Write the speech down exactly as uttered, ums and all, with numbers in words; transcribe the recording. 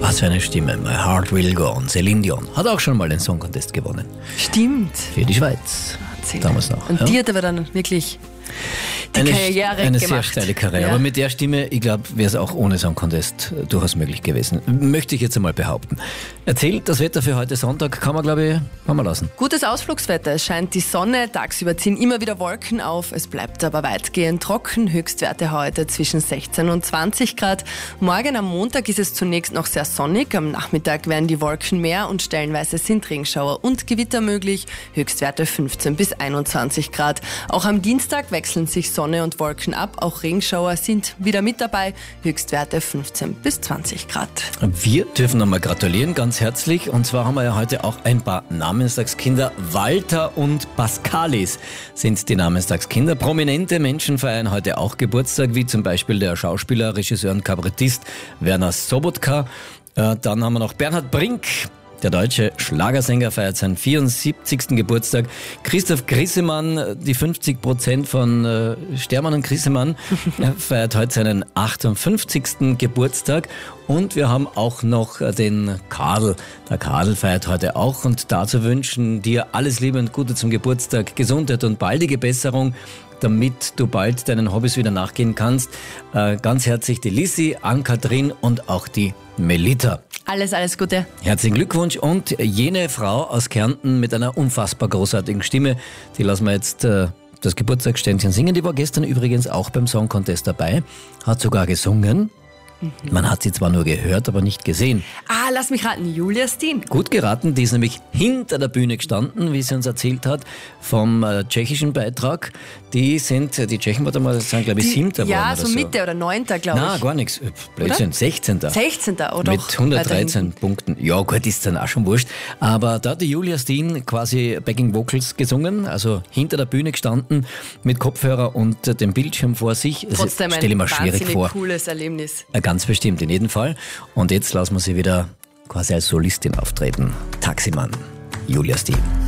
Was für eine Stimme. My Heart Will Go On. Celine Dion hat auch schon mal den Song Contest gewonnen. Stimmt. Für die Schweiz. Wahnsinn. Damals noch. Und ja. die hat aber dann wirklich die eine, Karriere eine gemacht. sehr steile Karriere. Ja. Aber mit der Stimme, ich glaube, wäre es auch ohne Song Contest durchaus möglich gewesen. Möchte ich jetzt einmal behaupten. Erzählt, das Wetter für heute Sonntag kann man, glaube ich, haben wir lassen. Gutes Ausflugswetter. Es scheint die Sonne, tagsüber ziehen immer wieder Wolken auf. Es bleibt aber weitgehend trocken. Höchstwerte heute zwischen sechzehn und zwanzig Grad. Morgen am Montag ist es zunächst noch sehr sonnig. Am Nachmittag werden die Wolken mehr und stellenweise sind Regenschauer und Gewitter möglich. Höchstwerte fünfzehn bis einundzwanzig Grad. Auch am Dienstag wechseln sich Sonne und Wolken ab. Auch Regenschauer sind wieder mit dabei. Höchstwerte fünfzehn bis zwanzig Grad. Wir dürfen nochmal gratulieren, ganz herzlich. Und zwar haben wir ja heute auch ein paar Namenstagskinder. Walter und Pascalis sind die Namenstagskinder. Prominente Menschen feiern heute auch Geburtstag, wie zum Beispiel der Schauspieler, Regisseur und Kabarettist Werner Sobotka. Äh, dann haben wir noch Bernhard Brink. Der deutsche Schlagersänger feiert seinen vierundsiebzigsten Geburtstag. Christoph Grissemann, die fünfzig Prozent von äh, Stermann und Grissemann, feiert heute seinen achtundfünfzigsten Geburtstag. Und wir haben auch noch den Kadel. Der Kadel feiert heute auch. Und dazu wünschen dir alles Liebe und Gute zum Geburtstag, Gesundheit und baldige Besserung, damit du bald deinen Hobbys wieder nachgehen kannst. Äh, ganz herzlich die Lissi, Ann-Kathrin und auch die Melita. Alles, alles Gute. Herzlichen Glückwunsch und jene Frau aus Kärnten mit einer unfassbar großartigen Stimme, die lassen wir jetzt äh, das Geburtstagsständchen singen. Die war gestern übrigens auch beim Song Contest dabei, hat sogar gesungen. Mhm. Man hat sie zwar nur gehört, aber nicht gesehen. Ah, lass mich raten, Julia Steen. Gut geraten, die ist nämlich hinter der Bühne gestanden, wie sie uns erzählt hat, vom äh, tschechischen Beitrag. Die sind, die Tschechen, warte mal, das sind glaube ich siebter Ja, geworden so oder so. Mitte oder Neunter, glaube ich. Na, gar nichts. Blödsinn, sechzehnter sechzehnter oder Mit hundertdreizehn Punkten. Ja gut, ist dann auch schon wurscht. Aber da hat die Julia Steen quasi Backing Vocals gesungen, also hinter der Bühne gestanden, mit Kopfhörer und äh, dem Bildschirm vor sich. Das Trotzdem stelle ich mir ein schwierig wahnsinnig vor. cooles Erlebnis. Ja, ganz bestimmt, in jedem Fall. Und jetzt lassen wir sie wieder quasi als Solistin auftreten. Taximann, Julia Steen.